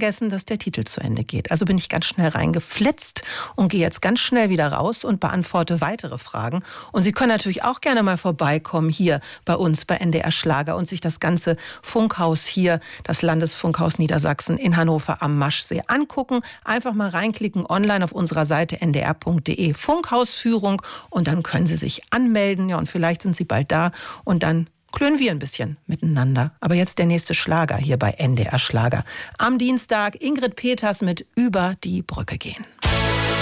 vergessen, dass der Titel zu Ende geht. Also bin ich ganz schnell reingeflitzt und gehe jetzt ganz schnell wieder raus und beantworte weitere Fragen. Und Sie können natürlich auch gerne mal vorbeikommen hier bei uns bei NDR Schlager und sich das ganze Funkhaus hier, das Landesfunkhaus Niedersachsen in Hannover am Maschsee angucken. Einfach mal reinklicken online auf unserer Seite ndr.de Funkhausführung und dann können Sie sich anmelden. Ja, und vielleicht sind Sie bald da und dann klönen wir ein bisschen miteinander. Aber jetzt der nächste Schlager hier bei NDR Schlager. Am Dienstag Ingrid Peters mit Über die Brücke gehen.